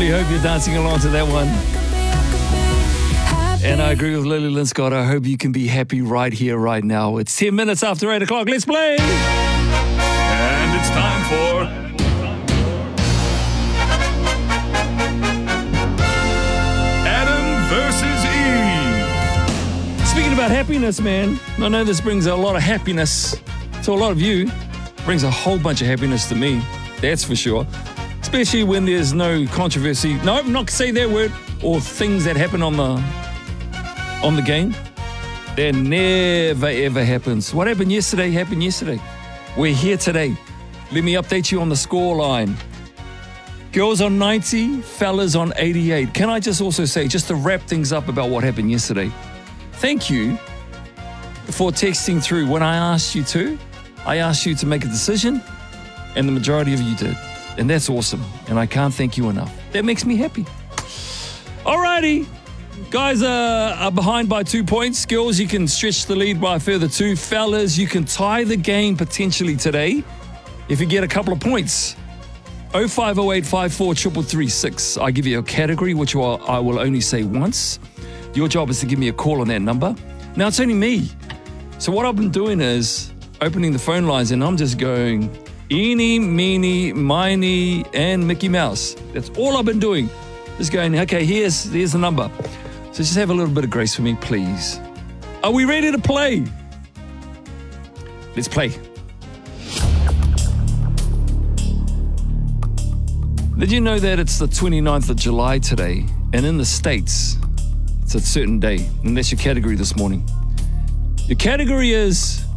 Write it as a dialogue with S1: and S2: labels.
S1: really hope you're dancing along to that one. And I agree with Lily Lynn Scott. I hope you can be happy right here, right now. It's 10 minutes after 8 o'clock. Let's play.
S2: And it's time for Adam versus Eve.
S1: Speaking about happiness, man, I know this brings a lot of happiness to a lot of you. Brings a whole bunch of happiness to me. That's for sure. Especially when there's no controversy. No, I'm not going to say that word. Or things that happen on the game. That never, ever happens. What happened yesterday happened yesterday. We're here today. Let me update you on the score line. Girls on 90, fellas on 88. Can I just also say, just to wrap things up about what happened yesterday, thank you for texting through when I asked you to. I asked you to make a decision, and the majority of you did. And that's awesome. And I can't thank you enough. That makes me happy. Alrighty. Guys are behind by 2 points. Girls, you can stretch the lead by a further 2. Fellas, you can tie the game potentially today if you get a couple of points. 0508 54 333 I give you a category, which I will only say once. Your job is to give me a call on that number. Now, it's only me. So what I've been doing is opening the phone lines, and I'm just going eeny, meeny, miny, and Mickey Mouse. That's all I've been doing. Just going, okay, here's the number. So just have a little bit of grace for me, please. Are we ready to play? Let's play. Did you know that it's the 29th of July today? And in the States, it's a certain day. And that's your category this morning. Your category is